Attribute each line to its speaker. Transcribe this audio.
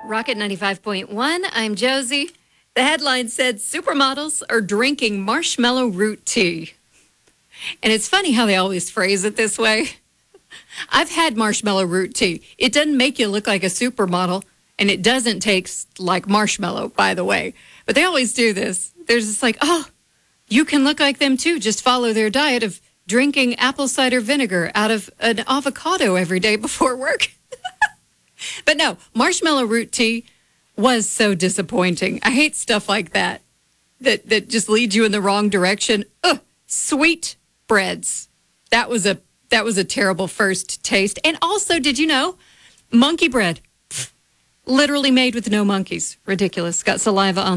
Speaker 1: Rocket 95.1, I'm Josie. The headline said supermodels are drinking marshmallow root tea. And it's funny how they always phrase it this way. I've had marshmallow root tea. It doesn't make you look like a supermodel, and it doesn't taste like marshmallow, by the way. But they always do this. They're just like, oh, you can look like them too. Just follow their diet of drinking apple cider vinegar out of an avocado every day before work. But no, marshmallow root tea was so disappointing. I hate stuff like that just leads you in the wrong direction. Ugh, sweet breads. That was a terrible first taste. And also, did you know, monkey bread, literally made with no monkeys. Ridiculous. Got saliva on